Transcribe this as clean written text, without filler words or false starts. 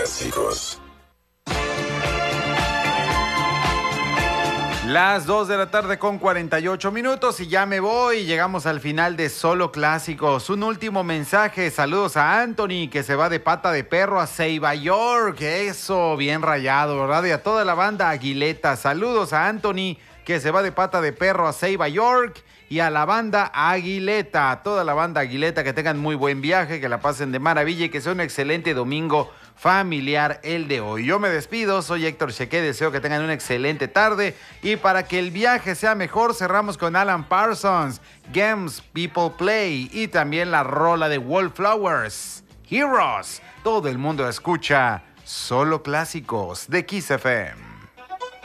clásicos. Las 2 de la tarde con 48 minutos y ya me voy. Llegamos al final de Solo Clásicos. Un último mensaje. Saludos a Anthony, que se va de pata de perro a Ceiba York. Eso, bien rayado, ¿verdad? Y a toda la banda Aguileta. Saludos a Anthony, que se va de pata de perro a Ceiba York. Y a la banda Aguileta, a toda la banda Aguileta, que tengan muy buen viaje, que la pasen de maravilla y que sea un excelente domingo familiar el de hoy. Yo me despido, soy Héctor Chequé, deseo que tengan una excelente tarde y para que el viaje sea mejor cerramos con Alan Parsons, Games People Play y también la rola de Wallflowers, Heroes. Todo el mundo escucha Solo Clásicos de Kiss FM.